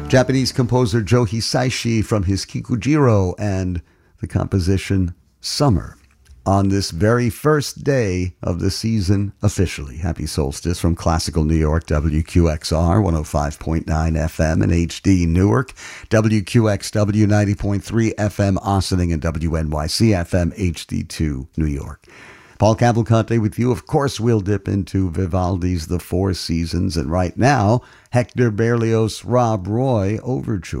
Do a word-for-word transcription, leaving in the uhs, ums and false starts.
Japanese composer Joe Hisaishi from his Kikujiro and the composition Summer on this very first day of the season officially. Happy solstice from Classical New York, W Q X R one oh five point nine F M and H D Newark, W Q X W ninety point three F M Ossining, and W N Y C F M H D two New York. Paul Cavalcante with you. Of course, we'll dip into Vivaldi's The Four Seasons, and right now, Hector Berlioz' Rob Roy Overture.